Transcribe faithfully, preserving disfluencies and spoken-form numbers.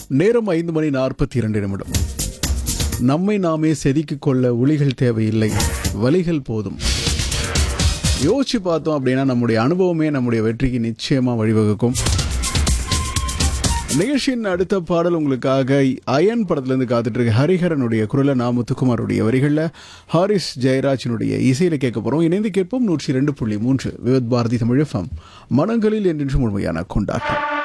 நேரம் ஐந்து மணி நாற்பத்தி இரண்டு நிமிடம். நம்மை நாமே செதுக்கிக் கொள்ள ஒளிகள் தேவையில்லை, வலிகள் போதும். யோசிச்சு பார்த்தோம் அப்படின்னா நம்முடைய அனுபவமே நம்முடைய வெற்றிக்கு நிச்சயமா வழிவகுக்கும். நிகழ்ச்சியின் அடுத்த பாடல் உங்களுக்காக அயன் படத்திலிருந்து காத்துட்டு இருக்கு. ஹரிஹரனுடைய குரல நா முத்துக்குமாருடைய வரிகளில் ஹாரிஸ் ஜெயராஜனுடைய இசையில கேட்க போறோம். இணைந்து கேட்போம். நூற்றி இரண்டு புள்ளி மூன்று விவத் பாரதி தமிழ் எஃப்எம், மனங்களில் என்றென்று முழுமையான கொண்டாட்டம்.